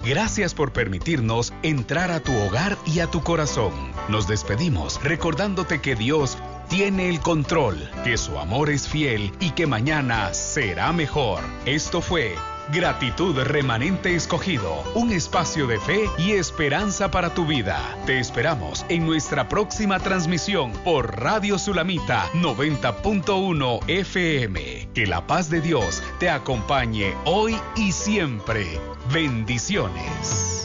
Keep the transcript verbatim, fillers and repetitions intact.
Gracias por permitirnos entrar a tu hogar y a tu corazón. Nos despedimos recordándote que Dios tiene el control, que su amor es fiel y que mañana será mejor. Esto fue Gratitud Remanente Escogido, un espacio de fe y esperanza para tu vida. Te esperamos en nuestra próxima transmisión por Radio Sulamita noventa punto uno F M. Que la paz de Dios te acompañe hoy y siempre. Bendiciones.